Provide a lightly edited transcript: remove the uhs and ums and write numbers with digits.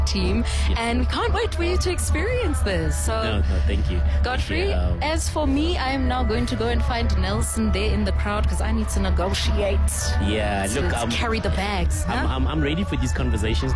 team, and can't wait for you to experience this. So, No, thank you. Godfrey, Thank you. as for me, I am now going to go and find Nelson there in the crowd because I need to negotiate. Yeah, So look, let's carry the bags. Huh? I'm ready for these conversations.